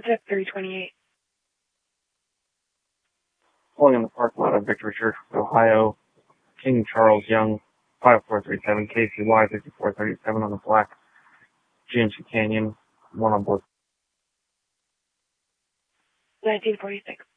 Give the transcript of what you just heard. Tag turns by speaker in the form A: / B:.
A: tip 328.
B: Pulling in the parking lot of Victory Church, Ohio, King Charles Young, 5437, KCY 5437 on the black GMC Canyon, one on board.
A: 1946.